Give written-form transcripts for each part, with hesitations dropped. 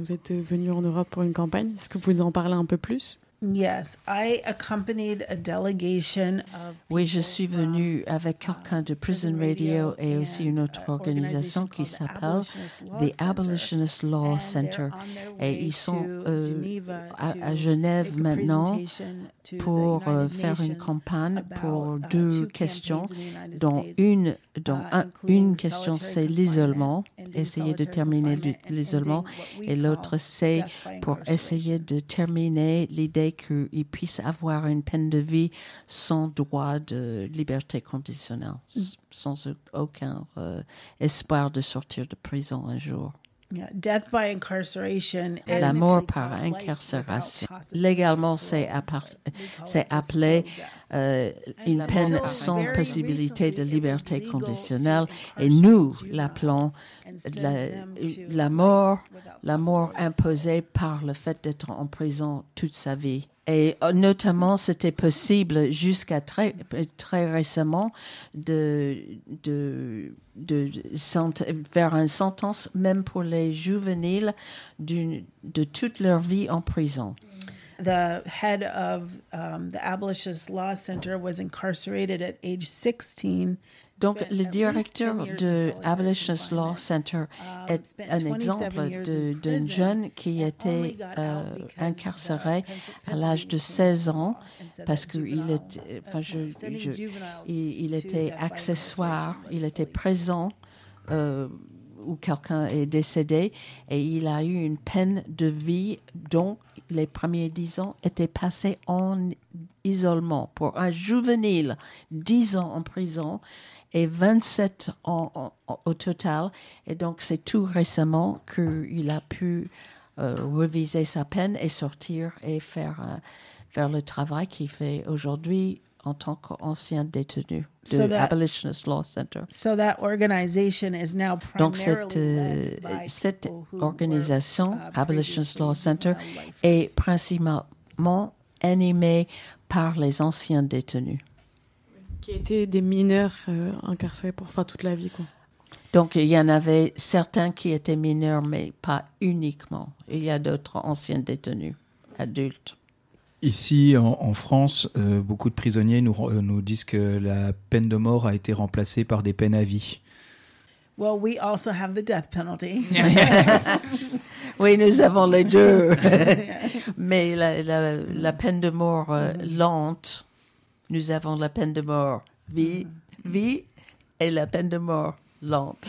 vous êtes venu en Europe pour une campagne. Est-ce que vous pouvez nous en parler un peu plus? Yes, I accompanied a delegation of Oui, je suis venue avec quelqu'un de Prison Radio et aussi une autre organisation qui s'appelle The Abolitionist Law Center. Et ils sont à Genève maintenant pour faire une campagne pour deux questions, dont une question c'est l'isolement, essayer de terminer l'isolement, et l'autre c'est pour essayer de terminer l'idée qu'il puisse avoir une peine de vie sans droit de liberté conditionnelle, sans aucun espoir de sortir de prison un jour. Yeah, death by incarceration is La mort par incarcération. Légalement, c'est appelé une peine sans possibilité de liberté conditionnelle, et nous l'appelons la mort imposée par le fait d'être en prison toute sa vie. Et notamment, c'était possible jusqu'à très récemment de faire une sentence, même pour les juvéniles, de toute leur vie en prison. The head of the Abolitionist Law Center was incarcerated at age 16. Donc, le directeur de Abolitionist Law Center est un exemple d'un jeune qui était incarcéré à l'âge de 16 ans parce qu'il était, il était accessoire, il était présent où quelqu'un est décédé, et il a eu une peine de vie dont les premiers 10 ans étaient passés en isolement. Pour un juvénile, 10 ans en prison et 27 ans au total. Et donc, c'est tout récemment qu'il a pu reviser sa peine et sortir et faire le travail qu'il fait aujourd'hui en tant qu'ancien détenu de Abolitionist Law Center. So that organization is now Donc cette organisation, Abolitionist Law Center, est principalement animée par les anciens détenus. Qui étaient des mineurs incarcérés pour faire toute la vie, quoi. Donc il y en avait certains qui étaient mineurs, mais pas uniquement. Il y a d'autres anciens détenus, adultes. Ici, en France, beaucoup de prisonniers nous disent que la peine de mort a été remplacée par des peines à vie. Well, we also have the death penalty. Oui, nous avons les deux. Mais la peine de mort lente, nous avons la peine de mort vie et la peine de mort lente.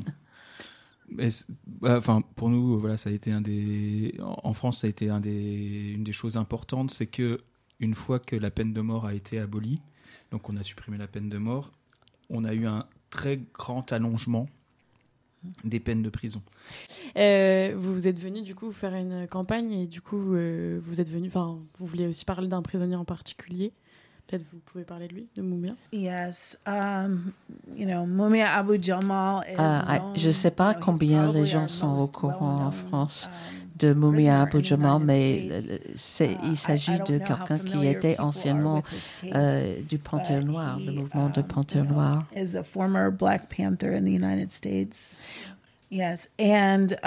Mais, pour nous, voilà, ça a été en France, ça a été une des choses importantes, c'est que une fois que la peine de mort a été abolie, donc on a supprimé la peine de mort, on a eu un très grand allongement des peines de prison. Vous êtes venu du coup faire une campagne, et du coup vous êtes venu, vous vouliez aussi parler d'un prisonnier en particulier. Peut-être vous pouvez parler de lui, de Mumia. Yes, Mumia Abu Jamal is je ne sais pas combien les gens sont au courant en France de Mumia Abu Jamal, mais il s'agit de quelqu'un qui était anciennement du Panthère Noir, le mouvement de Panthère Noir. Is a former Black Panther in the United States. Yes, and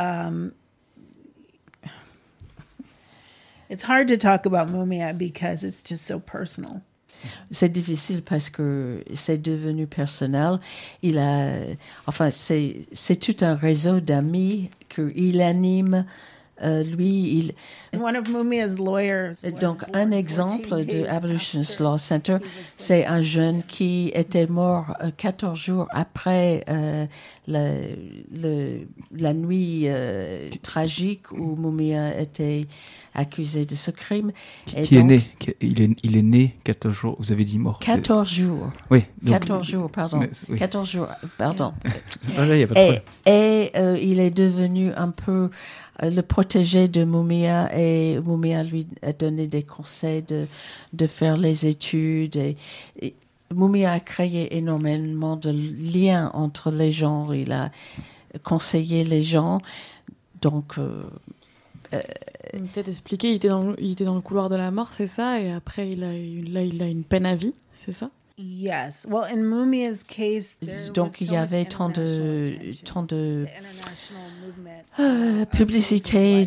it's hard to talk about Mumia because it's just so personal. C'est difficile parce que c'est devenu personnel. C'est tout un réseau d'amis qu'il anime. One of Mumia's lawyers. Donc, un exemple de Abolitionist Law Center, c'est un jeune qui était mort 14 jours après la nuit tragique où Mumia était accusé de ce crime. Il est né 14 jours, vous avez dit mort. 14 jours. Oui. Donc, 14 jours, pardon. Oui. 14 jours, pardon. Il y a pas de problème. Et il est devenu un peu le protégé de Mumia, et Mumia lui a donné des conseils de faire les études. Et Mumia a créé énormément de liens entre les gens. Il a conseillé les gens. Donc... peut-être expliquer, il était dans le couloir de la mort, c'est ça, et après il a une peine à vie, c'est ça? Yes. Well, in Mumia's case, donc il y avait tant de publicité,